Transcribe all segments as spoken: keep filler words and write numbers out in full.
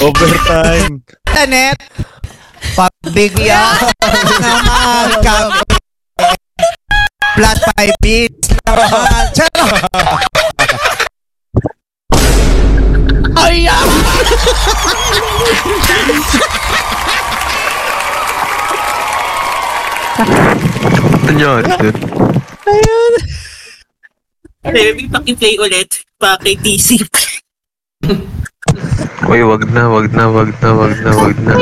Overtime. Tanet. Pabigyan naman kami. Plus five beats naman. Charot. Ay, ah! Ano yun? Ayun. Maybe pakiplay ulit pa kay T C. Uy, wag na, wag na, wag na, wag na, wag na.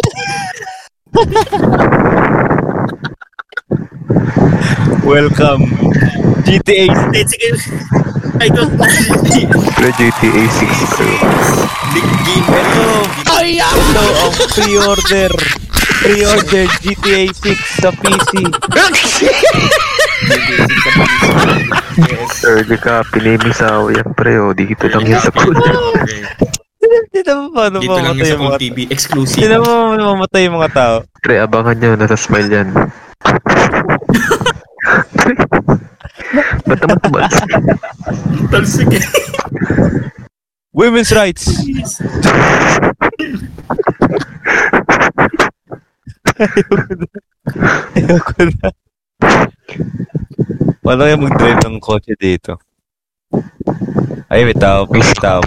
Welcome. G T A Let's go. I don't know. Pero G T A six ko. Big game. Ito. Ay, ah! Ito ang pre-order. Pre-order G T A six sa P C. Sir, di ka pinili sa ako yan, pre. O, dito lang yun sa kulit. Dito mo paano Dito lang mamatay yun sa yung mga Kung T V. Exclusive. Dito mo mamatay yung mga tao. Pre, abangan nyo, nasa smile yan. Ba't naman tumalas? Talsik eh. Women's rights. Ayoko na. Paano kaya mag-drive ng kotse dito? Ay, may tao. May tao.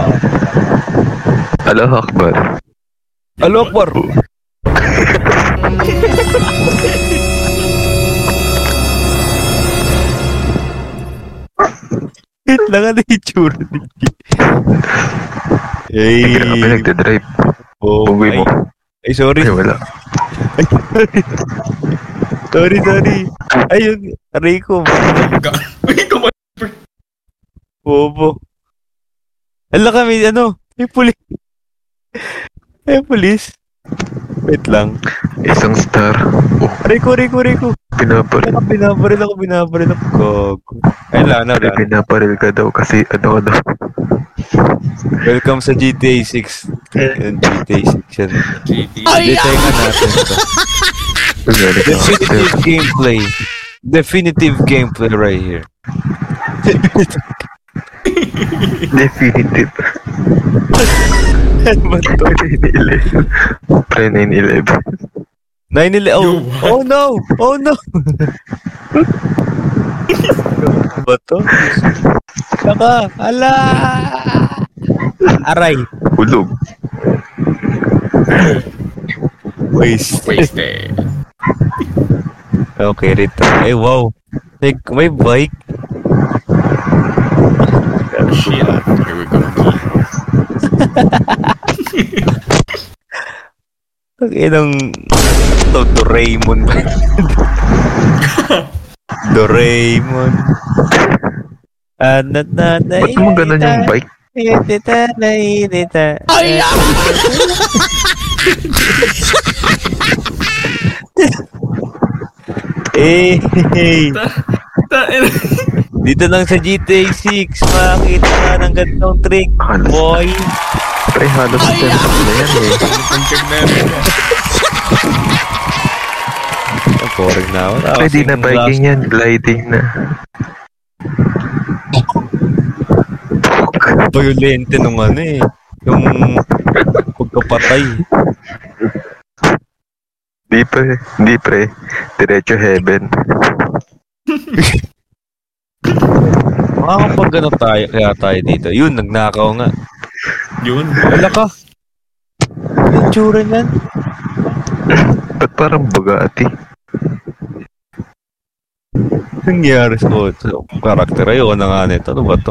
Allahu Akbar. Allahu Akbar. Hit lang ano yung tsura ni Ay. Hindi na kami nagdadrive. Oh, Punggoy mo. Ay, sorry. Ay, wala. Ay, sorry. Sorry, sorry. Ayun, Rico. Uy, kumain. Bobo. Ala kami, ano? May pulis. May pulis. Wait lang. Isang star. Oh, Rico, Rico, Rico. pinaparil. Ako, binabaril ako, binabaril ako. Gago. Ay, wala na, Pre, wala na. pinaparil ka daw kasi ano ano. Welcome sa G T A six. Yan, G T A six yan. G T A. Ay, ah! Detengan natin to. Definitive gameplay. Definitive gameplay right here. Definitive. Ano ba to? nine eleven. Pre, nine eleven. nine eleven. Oh, Yo, what? oh no! Oh no! Ano ba to? Saka, ala! Aray! Hulog. Waste. Wasted. Okay, rito. Ay, wow. May, may bike. Shit. Here we go. Ang inang to, Doraemon. Doraemon. Ah, na, na, na, Ba't mo ganun yung bike? Dita, na, dita. Ay, ah! Eh, hey. Tain. Dito lang sa G T A six, makakita ka ng ganitong trick, Halos. boy. Pre, halos ten na yan eh. Pagkag na yan. Ang boring na ako. Pwede na biking yan, gliding na. Violente nung ano eh. Yung pagkapatay. Di pre, di pre. Diretso heaven. Makakapag ano tayo, kaya tayo dito. Yun, nagnakaw nga. Yun. Wala ka. Ano yung tsura niyan? Ba't parang bagati? Nangyari sa, sa karakter. Ayoko na nga nito. Ano ba to?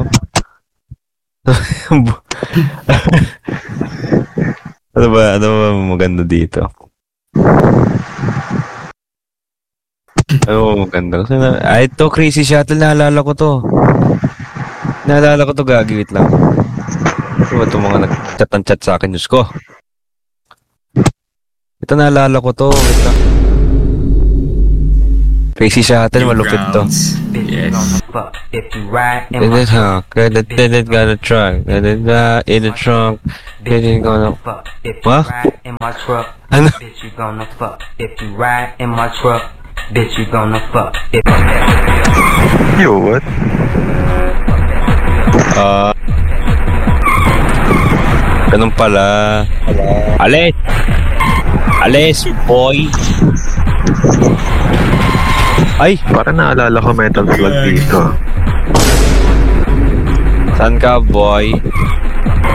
ano ba? Ano ba maganda dito? Ano ba maganda? Kasi na, ay, ito, Crazy Shuttle. Naalala ko to. Naalala ko to, gagawit lang. Ano ba itong mga nag-chat and chat sa akin? Diyos ko. Ito, naalala ko to. Wait lang. Crazy Shuttle, malupit to. Yes. If you ride in In my the trunk, get it, get it, got a trunk, get it, got in the trunk, get it, gonna... fuck. If you What? ride in my truck, Ano? bitch, you gonna fuck. If you ride in my truck, bitch, you gonna fuck. If Yo, what? Ah... Ganun pala. Alis! Alis, boy! Ay! Para naalala ko Metal Slug dito. Saan ka, boy?